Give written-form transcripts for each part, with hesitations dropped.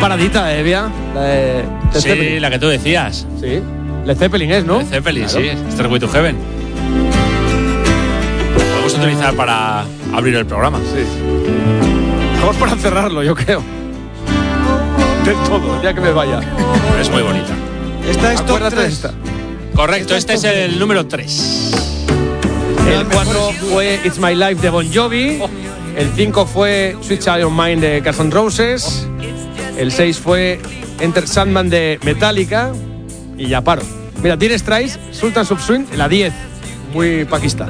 paradita, Evia. Sí, la que tú decías. Sí. Led Zeppelin es, ¿no? Led Zeppelin, claro. sí. Stairway to Heaven. Lo podemos utilizar para abrir el programa. Sí. Vamos para cerrarlo, yo creo. Del todo, ya que me vaya. Es muy bonita. Esta es top Acuérdate 3. de esta. Correcto, este es el número 3. El 4 fue It's My Life de Bon Jovi. El 5 fue Sweet Child of Mine de Guns N' Roses. El 6 fue Enter Sandman de Metallica. Y ya paro. Mira, Dire Straits, Sultan of Swing, la 10. Muy paquista.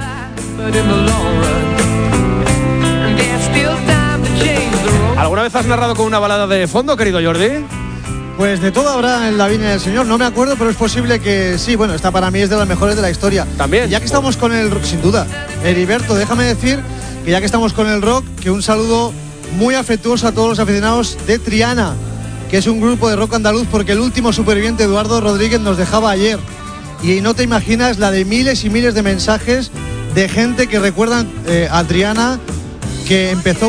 ¿Alguna vez has narrado con una balada de fondo, querido Jordi? Pues de todo habrá en la Viña del Señor, no me acuerdo, pero es posible que sí. Bueno, esta para mí es de las mejores de la historia. También. Ya que estamos con el rock, sin duda. Heriberto, déjame decir que ya que estamos con el rock, que un saludo muy afectuoso a todos los aficionados de Triana, que es un grupo de rock andaluz, porque el último superviviente, Eduardo Rodríguez, nos dejaba ayer. Y no te imaginas la de miles y miles de mensajes de gente que recuerdan a Triana, que empezó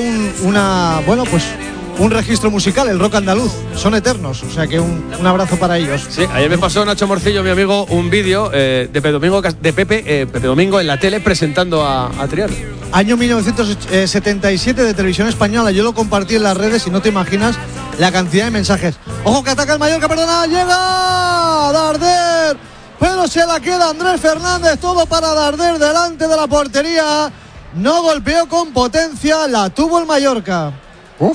un registro musical, el rock andaluz. Son eternos, o sea que un abrazo para ellos. Sí, ayer me pasó Nacho Morcillo, mi amigo, un vídeo de Pepe Domingo en la tele presentando a Triana. Año 1977 de Televisión Española. Yo lo compartí en las redes y no te imaginas la cantidad de mensajes. ¡Ojo que ataca el Mallorca! ¡Perdona! ¡Llega Darder! Pero se la queda Andrés Fernández. Todo para Darder delante de la portería. No golpeó con potencia. La tuvo el Mallorca. Uf.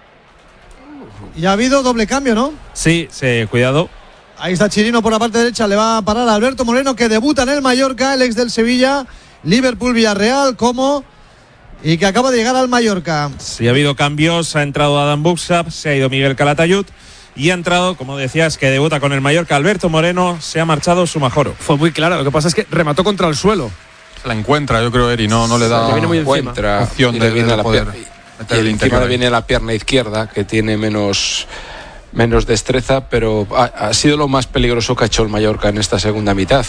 Y ha habido doble cambio, ¿no? Sí, cuidado. Ahí está Chirino por la parte derecha. Le va a parar a Alberto Moreno, que debuta en el Mallorca, el ex del Sevilla, Liverpool, Villarreal, y que acaba de llegar al Mallorca. Sí, ha habido cambios. Ha entrado Adam Buxap, se ha ido Miguel Calatayud y ha entrado, como decías, que debuta con el Mallorca, Alberto Moreno. Se ha marchado Sumajoro. Fue muy claro, lo que pasa es que remató contra el suelo. Se la encuentra, yo creo, Eri, no le da Le viene muy encima. opción y le viene de a la poder pierna. meter Y el encima interior le ahí. viene la pierna izquierda, que tiene menos destreza, pero ha sido lo más peligroso que ha hecho el Mallorca en esta segunda mitad.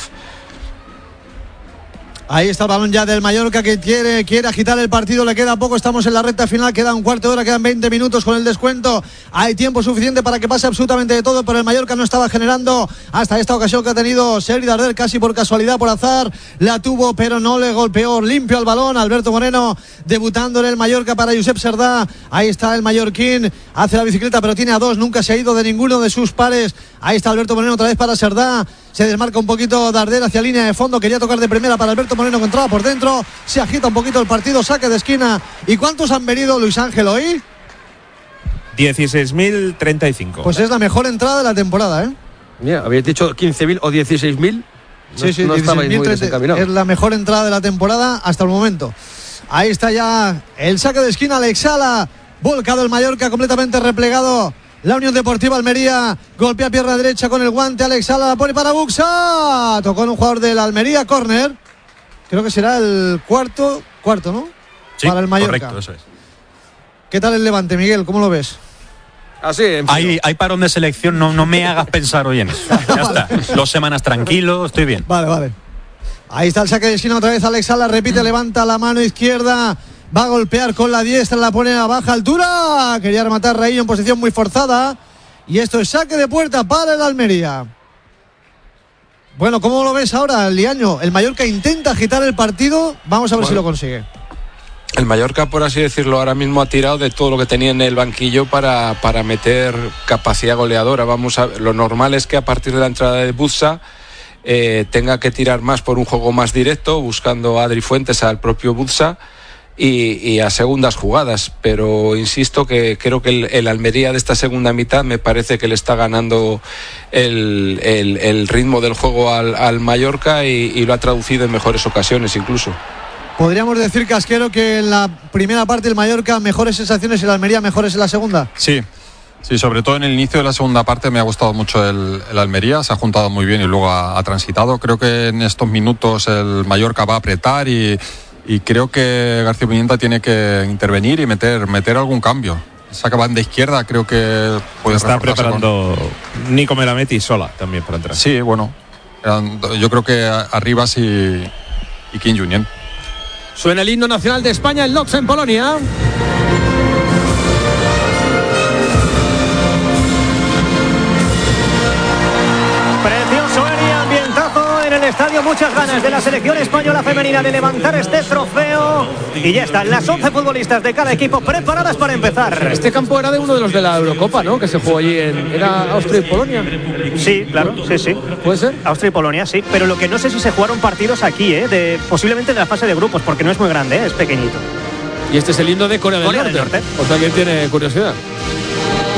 Ahí está el balón ya del Mallorca, que quiere agitar el partido. Le queda poco, estamos en la recta final. Queda un cuarto de hora, quedan 20 minutos con el descuento. Hay tiempo suficiente para que pase absolutamente de todo, pero el Mallorca no estaba generando hasta esta ocasión que ha tenido Sergi Darder, casi por casualidad, por azar. La tuvo, pero no le golpeó. Limpio al balón. Alberto Moreno debutando en el Mallorca para Josep Serdá. Ahí está el mallorquín. Hace la bicicleta, pero tiene a dos. Nunca se ha ido de ninguno de sus pares. Ahí está Alberto Moreno otra vez para Serdá. Se desmarca un poquito Darder hacia línea de fondo. Quería tocar de primera para Alberto Moreno, que entraba por dentro. Se agita un poquito el partido. Saque de esquina. ¿Y cuántos han venido, Luis Ángel, hoy? 16.035. Pues es la mejor entrada de la temporada, ¿eh? Mira, habéis dicho 15.000 o 16.000. Sí, no estabais muy 16.030. desencaminados. Es la mejor entrada de la temporada hasta el momento. Ahí está ya el saque de esquina. Alex Sala, volcado el Mallorca, completamente replegado. La Unión Deportiva Almería golpea pierna derecha con el guante. Alex Sala la pone para Buxa. Tocó en un jugador del Almería, córner. Creo que será el cuarto, ¿no? Sí, para el Mallorca. correcto, eso es. ¿Qué tal el Levante, Miguel? ¿Cómo lo ves? Así, Hay parón de selección, no me hagas pensar hoy en eso. Ya está. 2 semanas tranquilo, estoy bien. Vale. Ahí está el saque de esquina otra vez. Alex Sala repite, levanta la mano izquierda. Va a golpear con la diestra, la pone a baja altura. Quería rematar Raillo en posición muy forzada. Y esto es saque de puerta para el Almería. Bueno, ¿cómo lo ves ahora, Liaño? El Mallorca intenta agitar el partido. Vamos a ver si lo consigue. El Mallorca, por así decirlo, ahora mismo ha tirado de todo lo que tenía en el banquillo para meter capacidad goleadora. Lo normal es que a partir de la entrada de Buxa tenga que tirar más por un juego más directo, buscando a Adri Fuentes, al propio Buxa, y a segundas jugadas. Pero insisto que creo que el Almería de esta segunda mitad me parece que le está ganando el ritmo del juego al Mallorca y lo ha traducido en mejores ocasiones incluso. ¿Podríamos decir, Casquero, que en la primera parte el Mallorca mejores sensaciones y el Almería mejores en la segunda? Sí, sobre todo en el inicio de la segunda parte me ha gustado mucho el Almería, se ha juntado muy bien y luego ha transitado. Creo que en estos minutos el Mallorca va a apretar y creo que García Pimienta tiene que intervenir y meter algún cambio. Esa banda izquierda creo que puede Está reforzarse preparando Nico Melamed y Sola también por entrar. Sí, bueno, yo creo que Arribas y Kim Junien. Suena el himno nacional de España en Lodz, en Polonia. estadio, muchas ganas de la selección española femenina de levantar este trofeo. Y ya están las 11 futbolistas de cada equipo preparadas para empezar. Este campo era de uno de los de la Eurocopa, ¿no? Que se jugó allí ¿era Austria y Polonia? Sí, claro, sí. ¿Puede ser? Austria y Polonia, sí. Pero lo que no sé si se jugaron partidos aquí, posiblemente de la fase de grupos, porque no es muy grande, es pequeñito. Y este es el himno de Corea del Norte. O sea, ¿quién tiene curiosidad?